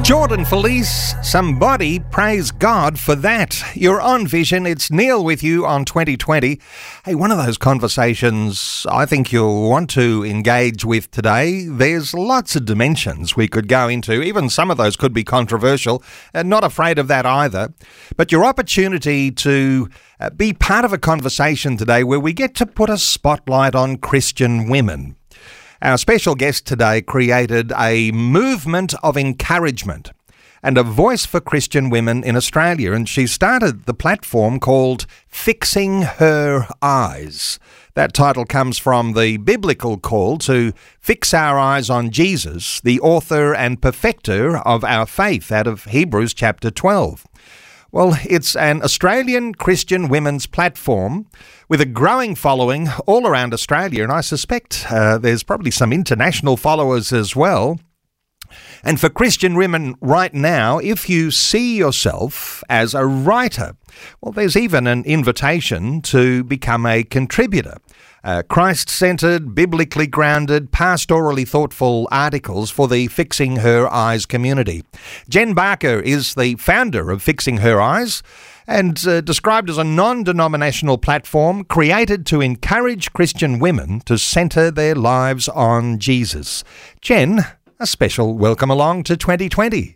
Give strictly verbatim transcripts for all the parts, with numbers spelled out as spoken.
Jordan Felice, somebody praise God for that. You're on Vision. It's Neil with you on twenty twenty. Hey, one of those conversations I think you'll want to engage with today. There's lots of dimensions we could go into. Even some of those could be controversial, and not afraid of that either. But your opportunity to uh, be part of a conversation today where we get to put a spotlight on Christian women. Our special guest today created a movement of encouragement and a voice for Christian women in Australia, and she started the platform called Fixing Her Eyes. That title comes from the biblical call to fix our eyes on Jesus, the author and perfecter of our faith, out of Hebrews chapter twelve. Well, it's an Australian Christian women's platform with a growing following all around Australia, and I suspect uh, there's probably some international followers as well. And for Christian women right now, if you see yourself as a writer, well, there's even an invitation to become a contributor. Uh, Christ-centred, biblically grounded, pastorally thoughtful articles for the Fixing Her Eyes community. Jen Barker is the founder of Fixing Her Eyes and uh, described as a non-denominational platform created to encourage Christian women to centre their lives on Jesus. Jen, a special welcome along to twenty twenty.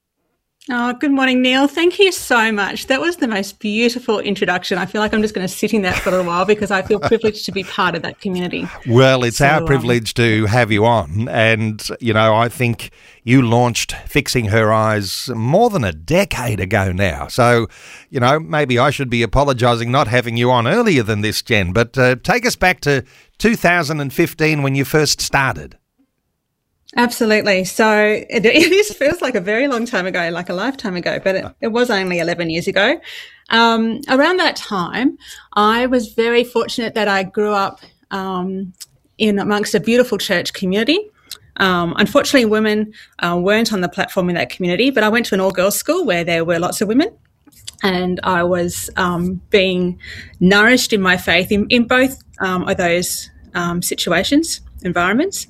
Oh, good morning, Neil. Thank you so much. That was the most beautiful introduction. I feel like I'm just going to sit in that for a little while because I feel privileged to be part of that community. Well, it's so, our privilege um, to have you on. And, you know, I think you launched Fixing Her Eyes more than a decade ago now. So, you know, maybe I should be apologising not having you on earlier than this, Jen. But uh, take us back to two thousand fifteen when you first started. Absolutely. So it, it is, feels like a very long time ago, like a lifetime ago, but it, it was only eleven years ago. Um, around that time, I was very fortunate that I grew up um, in amongst a beautiful church community. Um, unfortunately, women uh, weren't on the platform in that community, but I went to an all-girls school where there were lots of women, and I was um, being nourished in my faith in, in both um, of those um, situations, environments.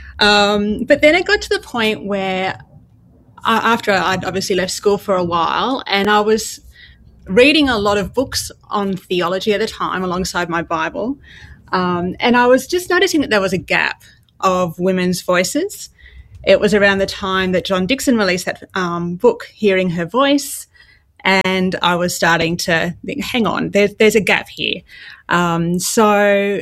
Um, but then it got to the point where uh, after I'd obviously left school for a while, and I was reading a lot of books on theology at the time alongside my Bible, um, and I was just noticing that there was a gap of women's voices. It was around the time that John Dixon released that um, book, Hearing Her Voice, and I was starting to think, hang on, there, there's a gap here. Um, so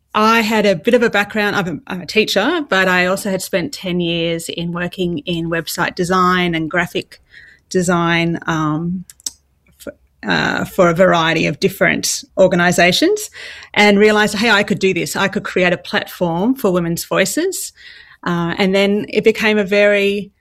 I had a bit of a background. I'm a, I'm a teacher, but I also had spent ten years in working in website design and graphic design um, for, uh, for a variety of different organisations, and realised, hey, I could do this. I could create a platform for women's voices. Uh, and then it became a very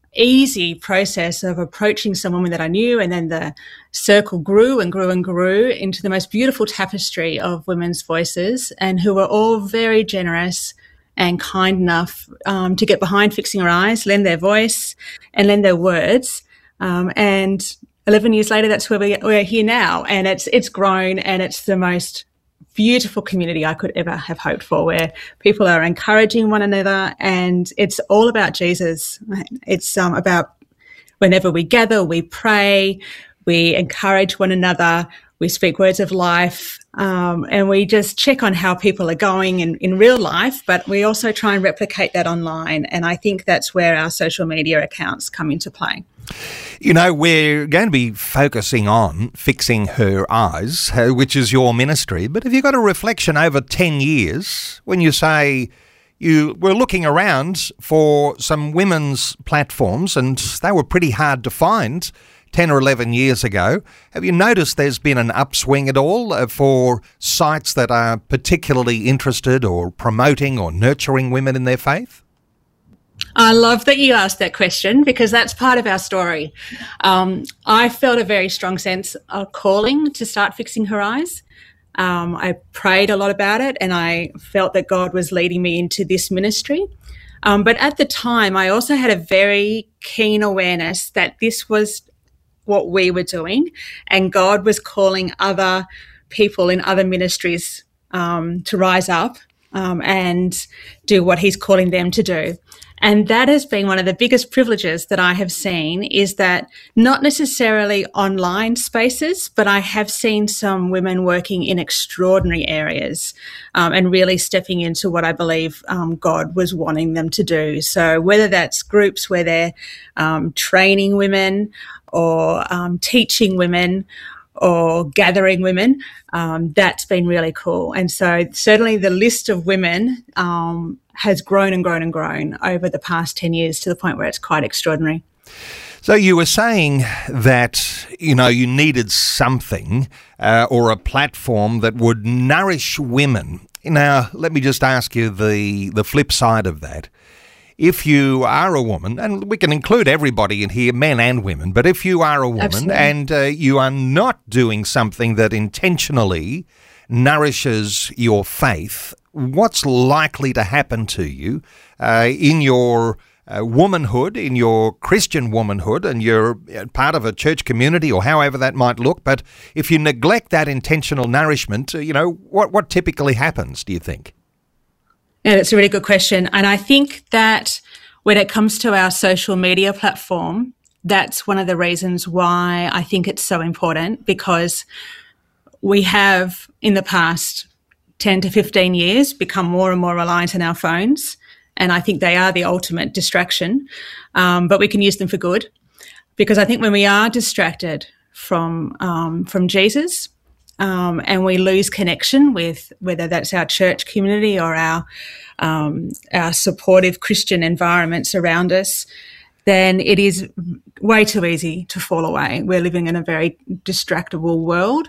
easy process of approaching some women that I knew, and then the circle grew and grew and grew into the most beautiful tapestry of women's voices, and who were all very generous and kind enough um, to get behind Fixing Her Eyes, lend their voice and lend their words. Um, and eleven years later, that's where we, we're here now, and it's it's grown, and it's the most beautiful community I could ever have hoped for, where people are encouraging one another, and it's all about Jesus. It's um, about whenever we gather, we pray, we encourage one another, we speak words of life, um, and we just check on how people are going in, in real life, but we also try and replicate that online. And I think that's where our social media accounts come into play. You know, we're going to be focusing on Fixing Her Eyes, uh, which is your ministry. But have you got a reflection over ten years when you say you were looking around for some women's platforms and they were pretty hard to find ten or eleven years ago? Have you noticed there's been an upswing at all uh, for sites that are particularly interested or promoting or nurturing women in their faith? I love that you asked that question, because that's part of our story. Um, I felt a very strong sense of calling to start Fixing Her Eyes. Um, I prayed a lot about it, and I felt that God was leading me into this ministry. Um, but at the time, I also had a very keen awareness that this was what we were doing, and God was calling other people in other ministries um, to rise up um, and do what he's calling them to do. And that has been one of the biggest privileges that I have seen, is that not necessarily online spaces, but I have seen some women working in extraordinary areas um, and really stepping into what I believe um, God was wanting them to do. So whether that's groups where they're um, training women or um, teaching women or gathering women, um, that's been really cool. And so certainly the list of women um, has grown and grown and grown over the past ten years to the point where it's quite extraordinary. So you were saying that, you know, you needed something uh, or a platform that would nourish women. Now, let me just ask you the, the flip side of that. If you are a woman, and we can include everybody in here, men and women, but if you are a woman Absolutely. and uh, you are not doing something that intentionally nourishes your faith, what's likely to happen to you uh, in your uh, womanhood, in your Christian womanhood, and you're part of a church community or however that might look? But if you neglect that intentional nourishment, uh, you know, what, what typically happens, do you think? Yeah, that's a really good question. And I think that when it comes to our social media platform, that's one of the reasons why I think it's so important, because we have in the past ten to fifteen years become more and more reliant on our phones. And I think they are the ultimate distraction, um, but we can use them for good. Because I think when we are distracted from um, from Jesus, Um, and we lose connection with whether that's our church community or our um, our supportive Christian environments around us, then it is way too easy to fall away. We're living in a very distractible world.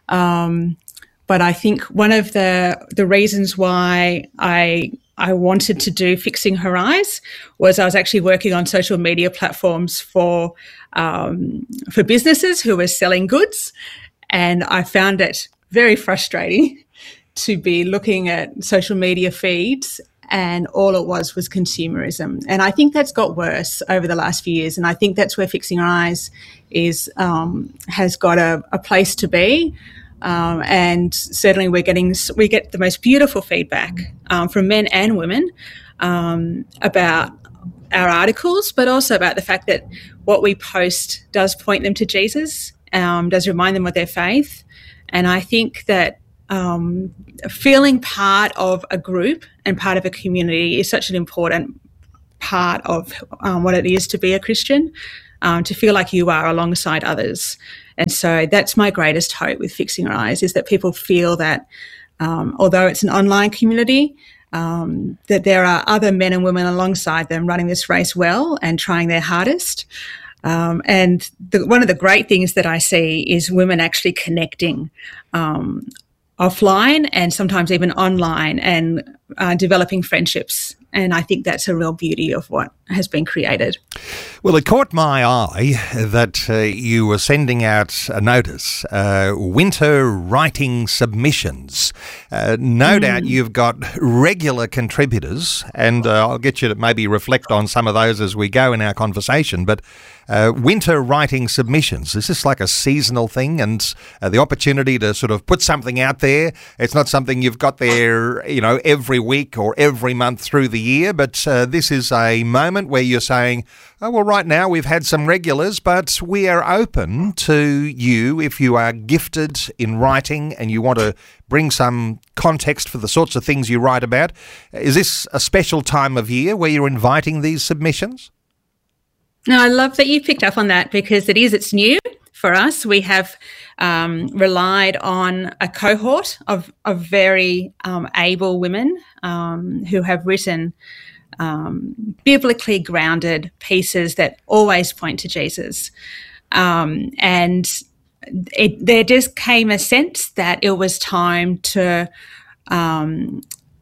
Um, but I think one of the the reasons why I I wanted to do Fixing Her Eyes was I was actually working on social media platforms for um, for businesses who were selling goods. And I found it very frustrating to be looking at social media feeds, and all it was was consumerism. And I think that's got worse over the last few years. And I think that's where Fixing Her Eyes is um, has got a, a place to be. Um, and certainly we're getting we get the most beautiful feedback um, from men and women um, about our articles, but also about the fact that what we post does point them to Jesus. Um, does remind them of their faith. And I think that um, feeling part of a group and part of a community is such an important part of um, what it is to be a Christian, um, to feel like you are alongside others. And so that's my greatest hope with Fixing Her Eyes, is that people feel that um, although it's an online community, um, that there are other men and women alongside them running this race well and trying their hardest. Um, and the, one of the great things that I see is women actually connecting um, offline and sometimes even online, and uh, developing friendships. And I think that's a real beauty of what has been created. Well, it caught my eye that uh, you were sending out a notice, uh, winter writing submissions. Uh, no mm. doubt you've got regular contributors, and uh, I'll get you to maybe reflect on some of those as we go in our conversation. But uh, winter writing submissions, is this like a seasonal thing, and uh, the opportunity to sort of put something out there? It's not something you've got there, you know, every week or every month through the year, but uh, this is a moment where you're saying, oh, well, right now we've had some regulars, but we are open to you if you are gifted in writing and you want to bring some context for the sorts of things you write about. Is this a special time of year where you're inviting these submissions? No, I love that you picked up on that, because it is, it's new for us. We have um, relied on a cohort of, of very um, able women um, who have written um, biblically grounded pieces that always point to Jesus. Um, and it, there just came a sense that it was time to um,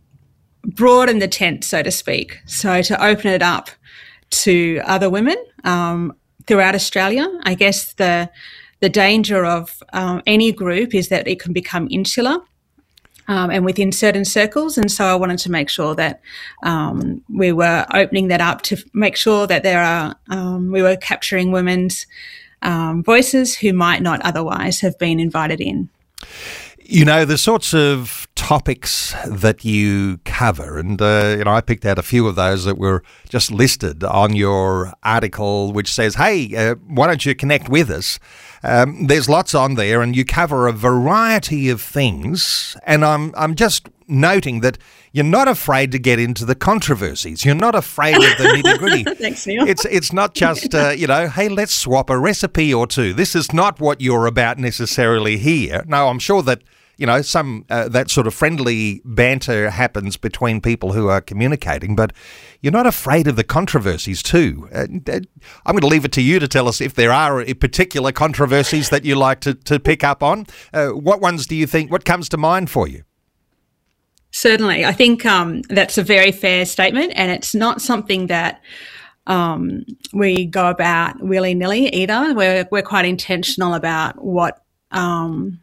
broaden the tent, so to speak, so to open it up to other women um, throughout Australia. I guess the the danger of um, any group is that it can become insular um, and within certain circles. And so I wanted to make sure that um, we were opening that up to make sure that there are um, we were capturing women's um, voices who might not otherwise have been invited in. You know, the sorts of topics that you cover, and uh, you know, I picked out a few of those that were just listed on your article, which says, hey, uh, why don't you connect with us? Um, there's lots on there, and you cover a variety of things, and I'm I'm just noting that you're not afraid to get into the controversies. You're not afraid of the nitty-gritty. Thanks, Neil. It's, it's not just, uh, you know, hey, let's swap a recipe or two. This is not what you're about necessarily here. No, I'm sure that, you know, some uh, that sort of friendly banter happens between people who are communicating, but you're not afraid of the controversies too. Uh, I'm going to leave it to you to tell us if there are particular controversies that you like to, to pick up on. Uh, what ones do you think, what comes to mind for you? Certainly. I think um, that's a very fair statement, and it's not something that um, we go about willy-nilly either. We're, we're quite intentional about what um,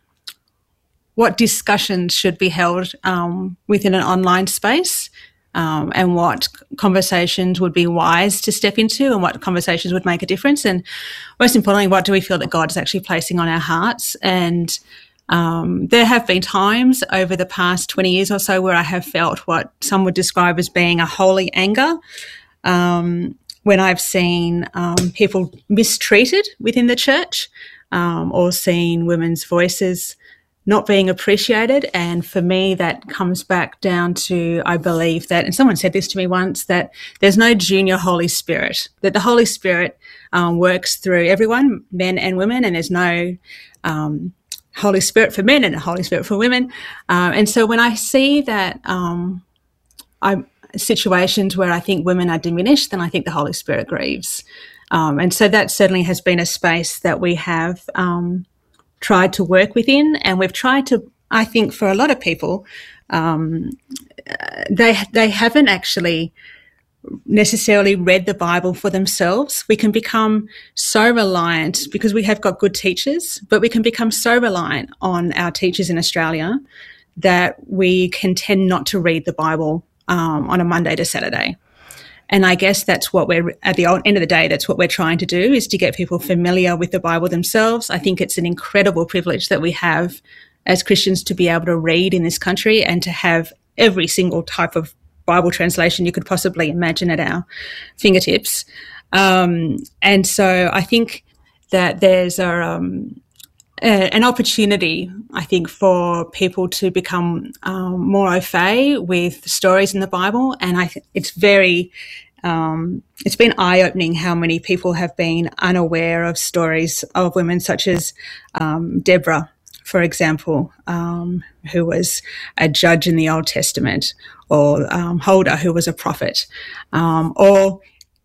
what discussions should be held um, within an online space, um, and what conversations would be wise to step into, and what conversations would make a difference. And most importantly, what do we feel that God is actually placing on our hearts? And Um, there have been times over the past twenty years or so where I have felt what some would describe as being a holy anger, um, when I've seen um, people mistreated within the church, um, or seen women's voices not being appreciated. And for me, that comes back down to, I believe that, and someone said this to me once, that there's no junior Holy Spirit, that the Holy Spirit um, works through everyone, men and women, and there's no um Holy Spirit for men and a Holy Spirit for women. Uh, and so when I see that um, I'm situations where I think women are diminished, then I think the Holy Spirit grieves. Um, and so that certainly has been a space that we have um, tried to work within. And we've tried to, I think for a lot of people, um, they they haven't actually necessarily read the Bible for themselves. We can become so reliant, because we have got good teachers, but we can become so reliant on our teachers in Australia that we can tend not to read the Bible um, on a Monday to Saturday. And I guess that's what we're, at the end of the day, that's what we're trying to do, is to get people familiar with the Bible themselves. I think it's an incredible privilege that we have as Christians to be able to read in this country and to have every single type of Bible translation you could possibly imagine at our fingertips. Um, and so I think that there's a, um, a, an opportunity, I think, for people to become um, more au fait with stories in the Bible. And I think it's very, um, it's been eye-opening how many people have been unaware of stories of women such as um, Deborah, for example, um, who was a judge in the Old Testament, or um, Huldah, who was a prophet, um, or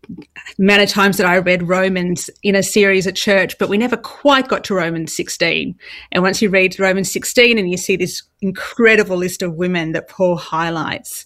amount of times that I read Romans in a series at church, but we never quite got to Romans sixteen. And once you read Romans sixteen and you see this incredible list of women that Paul highlights,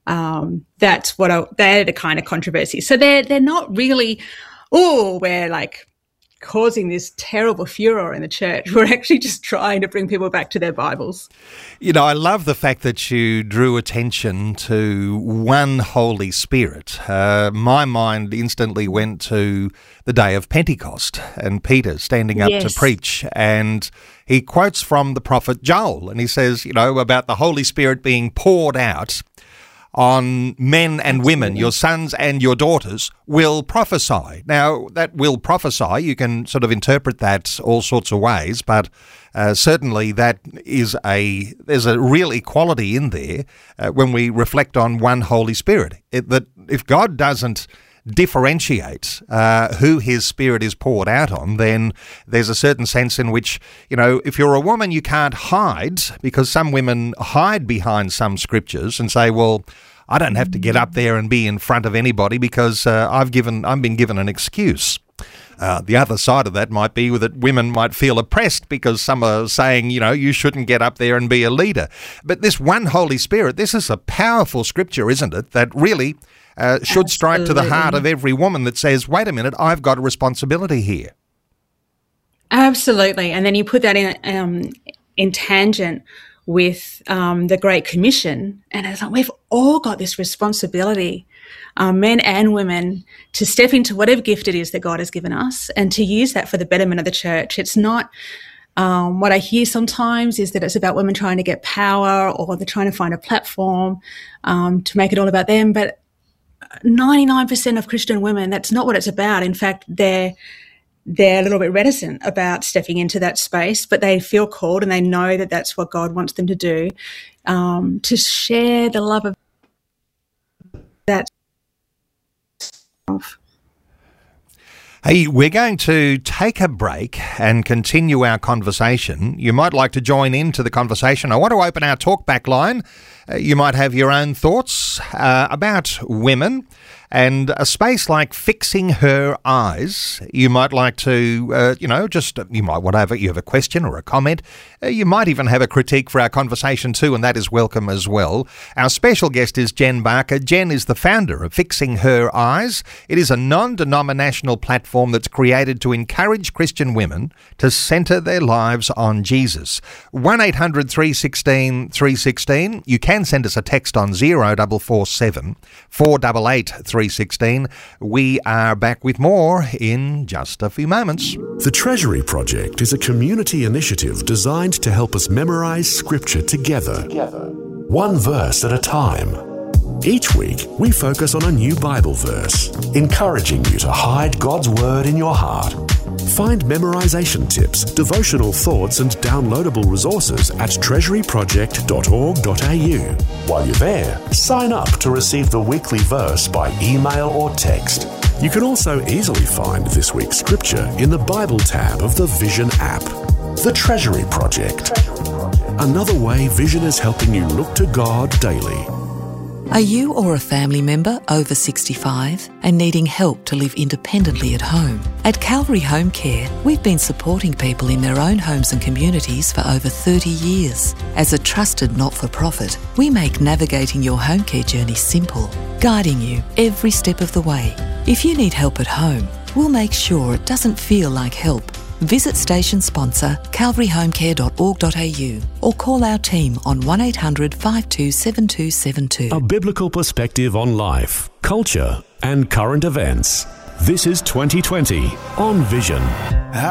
um, that's what I, they're the kind of controversy. So they're they're not really, oh, we're like causing this terrible furor in the church. We're actually just trying to bring people back to their Bibles. You know, I love the fact that you drew attention to one Holy Spirit. Uh, my mind instantly went to the day of Pentecost and Peter standing up Yes. to preach, and he quotes from the prophet Joel, and he says, you know, about the Holy Spirit being poured out on men and women, your sons and your daughters will prophesy. Now, that will prophesy, you can sort of interpret that all sorts of ways, but uh, certainly that is a, there's a real equality in there uh, when we reflect on one Holy Spirit. It, that if God doesn't differentiate uh, who his Spirit is poured out on, then there's a certain sense in which, you know, if you're a woman, you can't hide, because some women hide behind some scriptures and say, well, I don't have to get up there and be in front of anybody because uh, I've given, I've been given an excuse. Uh, the other side of that might be that women might feel oppressed because some are saying, you know, you shouldn't get up there and be a leader. But this one Holy Spirit, this is a powerful scripture, isn't it, that really uh, should Absolutely. strike to the heart of every woman that says, wait a minute, I've got a responsibility here. Absolutely. And then you put that in um, in tangent with um, the Great Commission, and it's like we've all got this responsibility, um, men and women, to step into whatever gift it is that God has given us and to use that for the betterment of the church. It's not Um, what I hear sometimes is that it's about women trying to get power, or they're trying to find a platform um, to make it all about them. But ninety-nine percent of Christian women, that's not what it's about. In fact, they're they're a little bit reticent about stepping into that space, but they feel called and they know that that's what God wants them to do, um, to share the love of that. Hey, we're going to take a break and continue our conversation. You might like to join into the conversation. I want to open our talkback line. Uh, you might have your own thoughts uh, about women and a space like Fixing Her Eyes. You might like to, uh, you know, just, you might, whatever, you have a question or a comment. Uh, you might even have a critique for our conversation too, and that is welcome as well. Our special guest is Jen Barker. Jen is the founder of Fixing Her Eyes. It is a non-denominational platform that's created to encourage Christian women to centre their lives on Jesus. one eight hundred three one six three one six. You can send us a text on zero four four seven four eight eight three one six. We are back with more in just a few moments. The Treasury Project is a community initiative designed to help us memorise Scripture together, one verse at a time. Each week, we focus on a new Bible verse, encouraging you to hide God's Word in your heart. Find memorization tips, devotional thoughts and downloadable resources at treasury project dot org dot a u. While you're there, sign up to receive the weekly verse by email or text. You can also easily find this week's scripture in the Bible tab of the Vision app. The Treasury Project. Another way Vision is helping you look to God daily. Are you or a family member over sixty-five and needing help to live independently at home? At Calvary Home Care, we've been supporting people in their own homes and communities for over thirty years. As a trusted not-for-profit, we make navigating your home care journey simple, guiding you every step of the way. If you need help at home, we'll make sure it doesn't feel like help. Visit station sponsor calvary home care dot org dot a u or call our team on one eight hundred five two seven two seven two. A biblical perspective on life, culture and current events. This is twenty twenty on Vision.